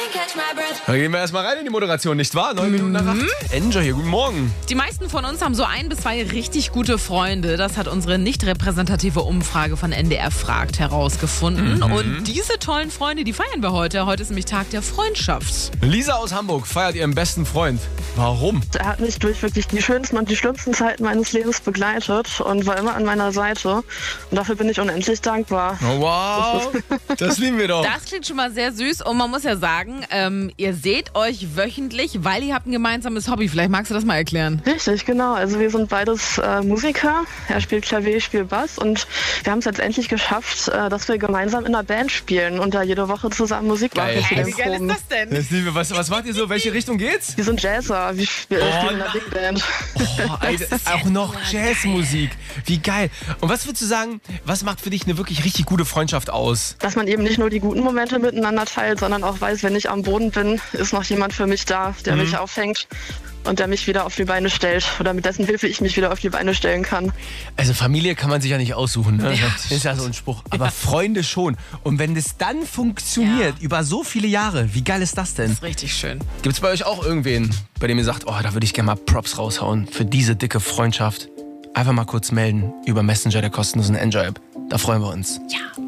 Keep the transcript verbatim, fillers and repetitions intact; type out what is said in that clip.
Da gehen wir erstmal rein in die Moderation, nicht wahr? Neun Minuten nach acht. Enjoy hier, guten Morgen. Die meisten von uns haben so ein bis zwei richtig gute Freunde. Das hat unsere nicht repräsentative Umfrage von N D R Fragt herausgefunden. Mhm. Und diese tollen Freunde, die feiern wir heute. Heute ist nämlich Tag der Freundschaft. Lisa aus Hamburg feiert ihren besten Freund. Warum? Er hat mich durch wirklich die schönsten und die schlimmsten Zeiten meines Lebens begleitet und war immer an meiner Seite. Und dafür bin ich unendlich dankbar. Oh, wow, das lieben wir doch. Das klingt schon mal sehr süß. Und man muss ja sagen, ähm, ihr seht euch wöchentlich, weil ihr habt ein gemeinsames Hobby. Vielleicht magst du das mal erklären. Richtig, genau. Also wir sind beides äh, Musiker. Er spielt Klavier, ich spiele Bass. Und wir haben es jetzt endlich geschafft, äh, dass wir gemeinsam in einer Band spielen und da jede Woche zusammen Musik machen. Geil. für Hey, den wie geil ist Proben. das denn? Das lieben wir. Was, was macht ihr so? Welche Richtung geht's? Wir sind Jazzer. Wir spielen Oh, in einer Big Band. Oh, Alter, auch noch Jazzmusik. Wie geil. Und was würdest du sagen, was macht für dich eine wirklich richtig gute Freundschaft aus? Dass man eben nicht nur die guten Momente miteinander teilt, sondern auch weiß, wenn ich am Boden bin, ist noch jemand für mich da, der Mhm. mich auffängt und der mich wieder auf die Beine stellt oder mit dessen Hilfe ich mich wieder auf die Beine stellen kann. Also Familie kann man sich ja nicht aussuchen, ne? Ja, Das ist ja so ein Spruch. Aber Freunde schon. Und wenn das dann funktioniert, Ja. über so viele Jahre, wie geil ist das denn? Das ist richtig schön. Gibt's bei euch auch irgendwen, bei dem ihr sagt, oh, da würde ich gerne mal Props raushauen für diese dicke Freundschaft? Einfach mal kurz melden über Messenger der kostenlosen Enjoy-App. Da freuen wir uns. Ja.